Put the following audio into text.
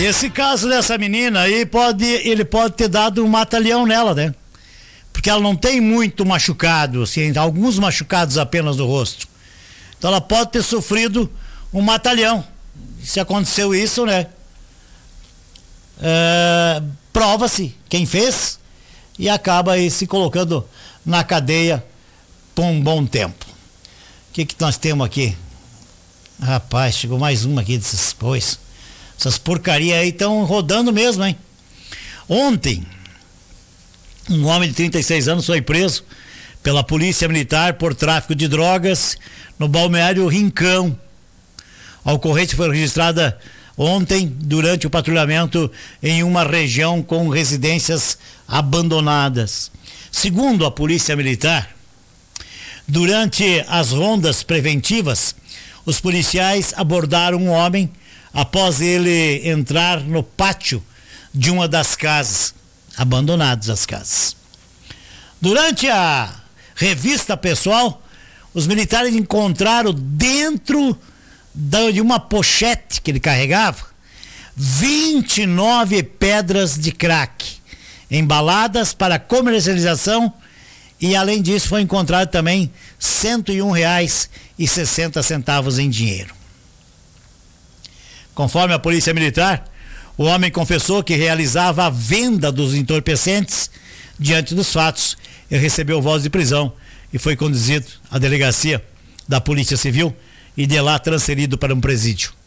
Esse caso dessa menina aí ele pode ter dado um mata-leão nela, né? Porque ela não tem muito machucado, assim, alguns machucados apenas no rosto. Então ela pode ter sofrido um mata-leão. Se aconteceu isso, né? Prova-se quem fez e acaba aí se colocando na cadeia por um bom tempo. O que nós temos aqui? Rapaz, chegou mais uma aqui desses coisas. Essas porcarias aí estão rodando mesmo, hein? Ontem, um homem de 36 anos foi preso pela Polícia Militar por tráfico de drogas no balneário Rincão. A ocorrência foi registrada ontem durante o patrulhamento em uma região com residências abandonadas. Segundo a Polícia Militar, durante as rondas preventivas, os policiais abordaram um homem após ele entrar no pátio de uma das casas, abandonadas as casas. Durante a revista pessoal, os militares encontraram dentro de uma pochete que ele carregava 29 pedras de crack embaladas para comercialização, e além disso foi encontrado também R$ 101,60 em dinheiro. Conforme a Polícia Militar, o homem confessou que realizava a venda dos entorpecentes. Diante dos fatos, ele recebeu voz de prisão e foi conduzido à delegacia da Polícia Civil e de lá transferido para um presídio.